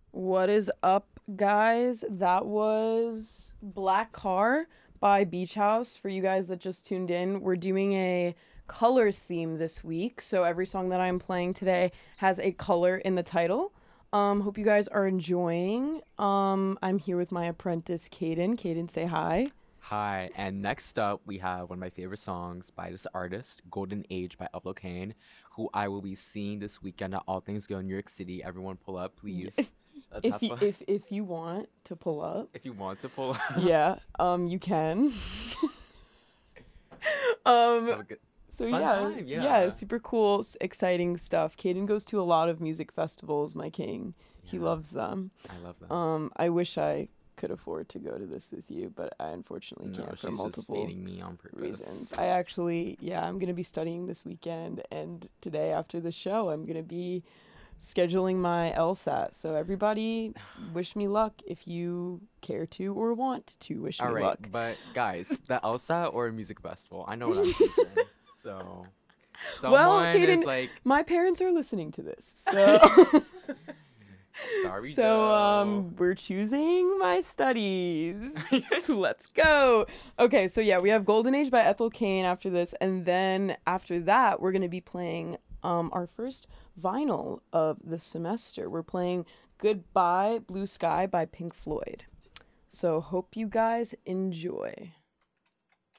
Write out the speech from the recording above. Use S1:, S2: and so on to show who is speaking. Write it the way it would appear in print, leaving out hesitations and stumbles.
S1: What is up, guys? That was Black Car by Beach House. For you guys that just tuned in, we're doing a colors theme this week. So every song that I'm playing today has a color in the title. Hope you guys are enjoying. I'm here with my apprentice, Caden. Caden, say hi.
S2: Hi, and next up we have one of my favorite songs by this artist, Golden Age by Upload Kane, who I will be seeing this weekend at All Things Go in New York City. Everyone pull up, please. Let's
S1: If
S2: have
S1: you
S2: fun.
S1: if you want to pull up,
S2: If you want to pull up.
S1: yeah, you can.
S2: Let's
S1: um,
S2: have a good
S1: So
S2: fun
S1: yeah,
S2: time,
S1: yeah,
S2: yeah.
S1: super cool, exciting stuff. Caden goes to a lot of music festivals, my king. He
S2: Yeah,
S1: loves them.
S2: I love them.
S1: I wish I could afford to go to this with you, but I unfortunately
S2: No,
S1: can't for
S2: she's just
S1: multiple
S2: fading me on
S1: reasons.
S2: purpose.
S1: I actually, yeah, I'm gonna be studying this weekend, and today after the show, I'm gonna be scheduling my LSAT. So everybody, wish me luck if you care to or want to wish
S2: All
S1: me
S2: right,
S1: luck.
S2: but guys, the Elsa or a music festival? I know what I'm choosing. So,
S1: Well,
S2: someone is
S1: Caden,
S2: like,
S1: my parents are listening to this, so
S2: sorry,
S1: so
S2: Joe.
S1: we're choosing my studies. Let's go. Okay, so yeah, we have Golden Age by Ethel Cain after this, and then after that, we're gonna be playing our first vinyl of the semester. We're playing Goodbye Blue Sky by Pink Floyd. So hope you guys enjoy.